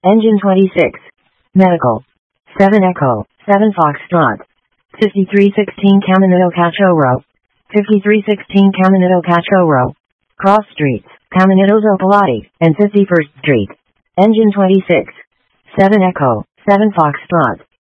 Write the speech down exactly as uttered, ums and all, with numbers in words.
Engine twenty-six. Medical. seven Echo, seven Foxtrot. fifty-three sixteen Caminito Cachorro. fifty-three sixteen Caminito Cachorro. Cross Streets, Caminito Zopalati, and fifty-first Street. Engine twenty-six. seven Echo, seven Foxtrot.